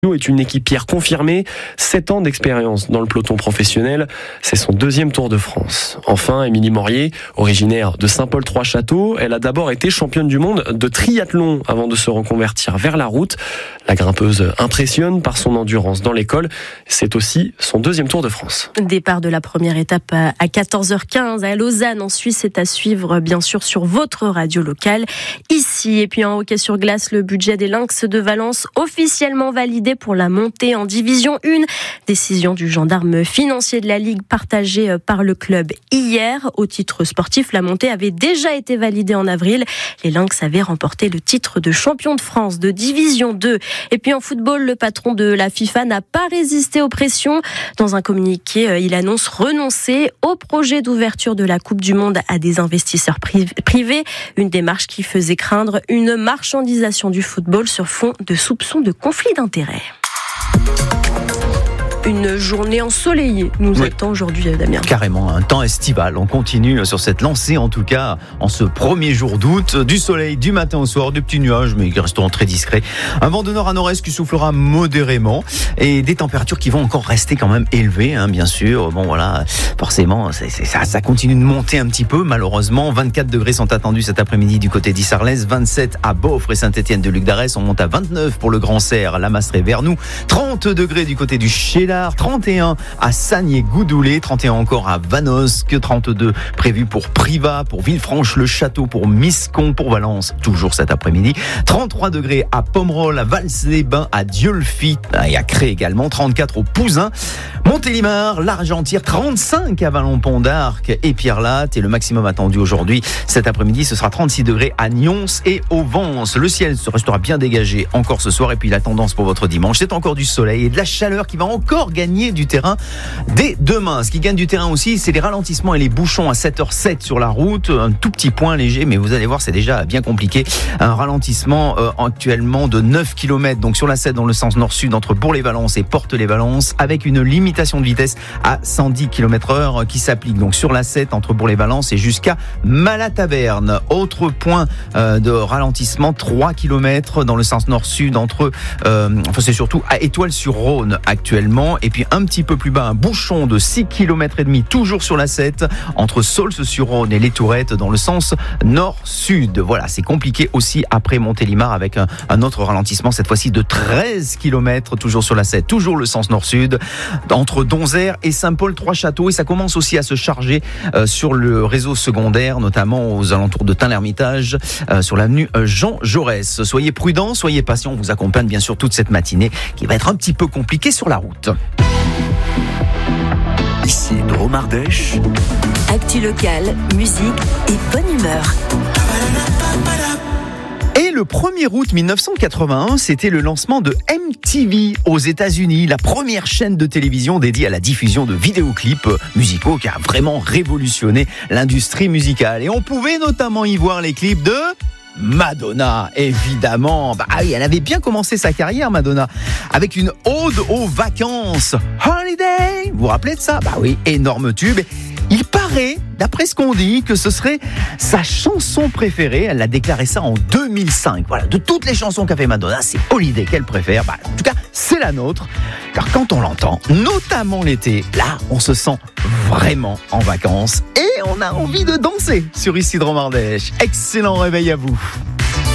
est une équipière confirmée, 7 ans d'expérience dans le peloton professionnel, c'est son 2e Tour de France. Enfin, Émilie Morier, originaire de Saint-Paul-Trois-Châteaux, elle a d'abord été championne du monde de triathlon avant de se reconvertir vers la route. La grimpeuse impressionne par son endurance dans l'école, c'est aussi son 2e Tour de France. Départ de la première étape à 14h15 à Lausanne en Suisse, c'est à suivre bien sûr sur votre radio locale ici. Et puis en hockey sur glace, le budget des Lynx de Valence officiellement validé pour la montée en division 1. Décision du gendarme financier de la Ligue partagée par le club hier. Au titre sportif, la montée avait déjà été validée en avril. Les Lynx avaient remporté le titre de champion de France de division 2. Et puis en football, le patron de la FIFA n'a pas résisté aux pressions. Dans un communiqué, il annonce renoncer au projet d'ouverture de la Coupe du Monde à des investisseurs privés. Une démarche qui faisait craindre une marchandisation du football sur fond de soupçons de conflit d'intérêts. Une journée ensoleillée nous attend aujourd'hui, Damien. Carrément, un temps estival. On continue sur cette lancée, en tout cas, en ce premier jour d'août. Du soleil du matin au soir, des petits nuages, mais qui resteront très discrets. Un vent de nord à nord-est qui soufflera modérément et des températures qui vont encore rester quand même élevées, bien sûr. Bon, voilà, forcément, ça continue de monter un petit peu, malheureusement. 24 degrés sont attendus cet après-midi du côté d'Issarlès, 27 à Beaufort et Saint-Étienne de Luc d'Arès. On monte à 29 pour le Grand Serre, la Mastrée, Vernoux. 30 degrés du côté du Chéla. 31 à Sagné-Goudoulé, 31 encore à Vanosque, 32 prévus pour Privas, pour Villefranche-le-Château, pour Miscon, pour Valence, toujours cet après-midi. 33 degrés à Pomerol, à Vals-les-Bains, à Dieulefit et à Cré également. 34 au Pouzin, Montélimar, l'Argentière, 35 à Vallon-Pont d'Arc et Pierre-Latte. Et le maximum attendu aujourd'hui, cet après-midi, ce sera 36 degrés à Nyons et au Vence. Le ciel se restera bien dégagé encore ce soir. Et puis la tendance pour votre dimanche, c'est encore du soleil et de la chaleur qui va encore gagner du terrain dès demain. Ce qui gagne du terrain aussi, c'est les ralentissements et les bouchons à 7h07 sur la route. Un tout petit point léger, mais vous allez voir, c'est déjà bien compliqué. Un ralentissement actuellement de 9 km, donc sur la 7 dans le sens nord-sud entre Bourg-les-Valences et Portes-les-Valences, avec une limitation de vitesse à 110 km/h qui s'applique donc sur la 7 entre Bourg-les-Valences et jusqu'à Malataverne. Autre point de ralentissement, 3 km dans le sens nord-sud entre, c'est surtout à Étoile-sur-Rhône actuellement. Et puis un petit peu plus bas, un bouchon de 6 km et demi, toujours sur la 7, entre Saulce-sur-Rhône et les Tourettes, dans le sens nord-sud. Voilà, c'est compliqué aussi après Montélimar, avec un autre ralentissement, cette fois-ci de 13 km, toujours sur la 7, toujours le sens nord-sud, entre Donzère et Saint-Paul-Trois-Châteaux. Et ça commence aussi à se charger sur le réseau secondaire, notamment aux alentours de Tain-l'Hermitage, sur l'avenue Jean Jaurès. Soyez prudents, soyez patients, on vous accompagne bien sûr toute cette matinée, qui va être un petit peu compliquée sur la route. Ici Dromardèche. Actu locale, musique et bonne humeur. Et le 1er août 1981, c'était le lancement de MTV aux États-Unis, la première chaîne de télévision dédiée à la diffusion de vidéoclips musicaux qui a vraiment révolutionné l'industrie musicale. Et on pouvait notamment y voir les clips de Madonna, évidemment. Oui, elle avait bien commencé sa carrière, Madonna, avec une ode aux vacances. Holiday, vous vous rappelez de ça ? Oui, énorme tube. Il paraît, d'après ce qu'on dit, que ce serait sa chanson préférée. Elle a déclaré ça en 2005. Voilà, de toutes les chansons qu'a fait Madonna, c'est Holiday qu'elle préfère. En tout cas, c'est la nôtre. Car quand on l'entend, notamment l'été, là, on se sent vraiment en vacances et on a envie de danser sur Ici Dromardèche. Excellent réveil à vous.